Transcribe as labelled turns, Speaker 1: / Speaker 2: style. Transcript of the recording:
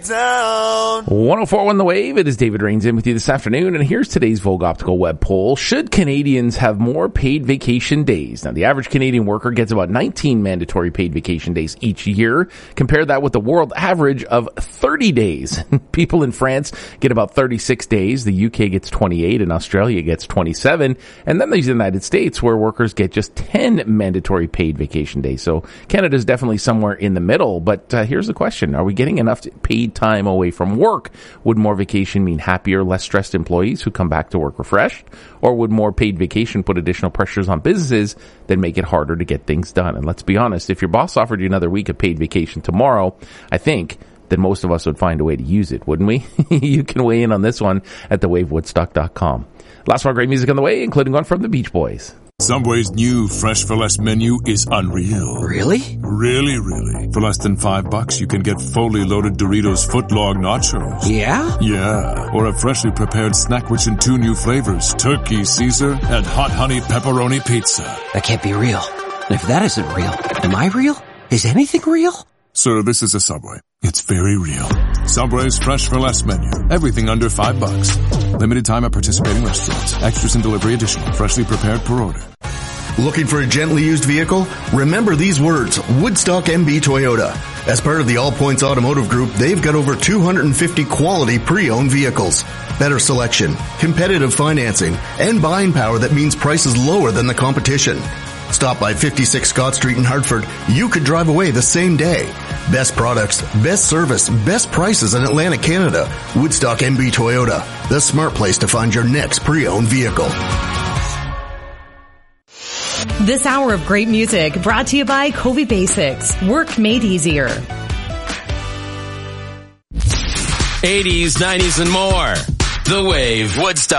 Speaker 1: Down.
Speaker 2: 104.1 The Wave. It is David Rains in with you this afternoon, and here's today's Vogue Optical web poll. Should Canadians have more paid vacation days? Now, the average Canadian worker gets about 19 mandatory paid vacation days each year. Compare that with the world average of 30 days. People in France get about 36 days. The UK gets 28, and Australia gets 27. And then there's the United States, where workers get just 10 mandatory paid vacation days. So Canada's definitely somewhere in the middle. But here's the question. Are we getting enough paid time away from work? Would more vacation mean happier, less stressed employees who come back to work refreshed? Or would more paid vacation put additional pressures on businesses that make it harder to get things done? And let's be honest, if your boss offered you another week of paid vacation tomorrow, I think that most of us would find a way to use it, wouldn't we? You can weigh in on this one at thewavewoodstock.com. Lots more great music on the way, including one from the Beach Boys.
Speaker 3: Subway's new Fresh for Less menu is unreal.
Speaker 1: Really?
Speaker 3: Really. For less than $5, you can get fully loaded Doritos footlong nachos.
Speaker 1: Yeah?
Speaker 3: Yeah. Or a freshly prepared snack rich in 2 new flavors, Turkey Caesar and Hot Honey Pepperoni Pizza.
Speaker 1: That can't be real. If that isn't real, am I real? Is anything real?
Speaker 3: Sir, this is a Subway. It's very real. Subway's Fresh for Less menu. Everything under $5. Limited time at participating restaurants. Extras and delivery additional. Freshly prepared per order.
Speaker 4: Looking for a gently used vehicle? Remember these words, Woodstock MB Toyota. As part of the All Points Automotive Group, they've got over 250 quality pre-owned vehicles. Better selection, competitive financing, and buying power that means prices lower than the competition. Stop by 56 Scott Street in Hartford. You could drive away the same day. Best products, best service, best prices in Atlantic Canada. Woodstock MB Toyota. The smart place to find your next pre-owned vehicle.
Speaker 5: This hour of great music brought to you by Covey Basics. Work made easier.
Speaker 6: 80s, 90s, and more. The Wave, Woodstock.